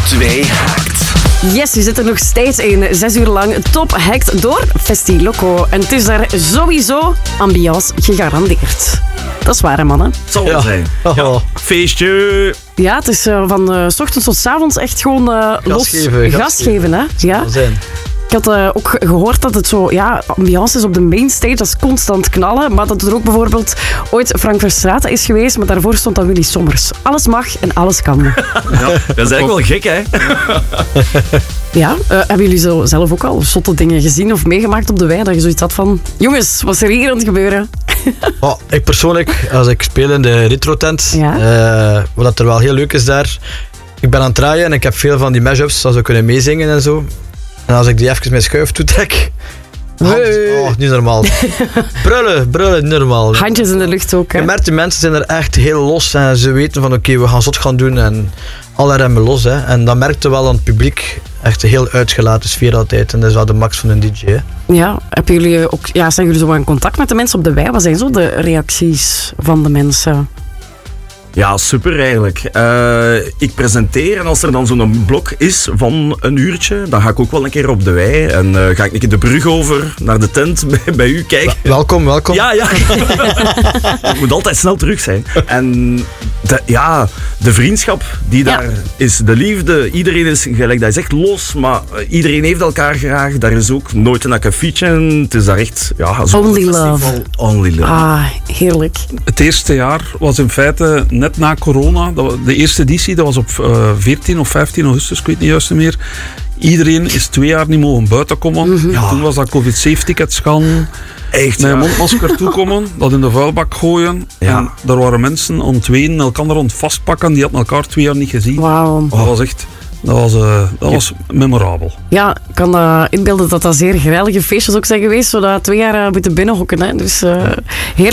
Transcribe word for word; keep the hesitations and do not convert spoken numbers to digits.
twee Hackt. Yes, je zit er nog steeds in. Zes uur lang top Hackt door Festi Loco. En het is daar sowieso ambiance gegarandeerd. Dat is waar, hè, mannen? Het zal wel Ja. zijn. Ja. Feestje. Ja, het is uh, van uh, 's ochtends tot 's avonds echt gewoon uh, los geven, gas gas geven, hè? Ja. Zal zijn. Ik had uh, ook ge- gehoord dat het zo, ja, ambiance is op de mainstage, dat is constant knallen. Maar dat er ook bijvoorbeeld ooit Frank Verstraeten is geweest, maar daarvoor stond dan Willy Sommers. Alles mag en alles kan. Ja, dat is eigenlijk wel gek, hè? Ja, uh, hebben jullie zo zelf ook al zotte dingen gezien of meegemaakt op de wei? Dat je zoiets had van, jongens, wat is er hier aan het gebeuren? Oh, ik persoonlijk, als ik speel in de retro-tent, Ja. eh, wat er wel heel leuk is daar, ik ben aan het draaien en ik heb veel van die mashups, zoals we kunnen meezingen en zo. En als ik die even met schuif toetrek, hand, Hey. oh, niet normaal. brullen, brullen, niet normaal. Handjes in de lucht ook, hè? Je merkt, die mensen zijn er echt heel los en ze weten van oké, we gaan zot gaan doen en alle remmen los. Hè. En dat merkte wel aan het publiek, echt een heel uitgelaten sfeer altijd. En dat is wel de max van een D J. Hè. Ja, hebben jullie ook, ja, zijn jullie zo in contact met de mensen op de wei? Wat zijn zo de reacties van de mensen? Ja, super eigenlijk. Uh, ik presenteer en als er dan zo'n blok is van een uurtje, dan ga ik ook wel een keer op de wei en uh, ga ik een keer de brug over naar de tent bij, bij u kijken. Welkom, welkom. Ja, ja. Het moet altijd snel terug zijn. En de, ja, de vriendschap die daar Ja. is, de liefde, iedereen is gelijk, dat is echt los, maar iedereen heeft elkaar graag. Daar is ook nooit een akkefietje. Het is daar echt, ja, zo'n Only festival. love. Only love. Ah, heerlijk. Het eerste jaar was in feite net na corona. Dat was de eerste editie, dat was op uh, veertien of vijftien augustus, ik weet niet juist meer. Iedereen is twee jaar niet mogen buiten komen. Mm-hmm. Ja. Toen was dat covid-safe-tickets gaan. Echt, Met ja. een mondmasker toekomen, dat in de vuilbak gooien. Ja. En daar waren mensen aan het wenen, elkaar aan het vastpakken. Die hadden elkaar twee jaar niet gezien. Wauw. Dat was echt... Dat was, uh, dat was memorabel. Ja, ik kan uh, inbeelden dat dat zeer grillige feestjes ook zijn geweest, zodat twee jaar uh, moeten binnenhokken. Hè. Dus uh, heerlijk.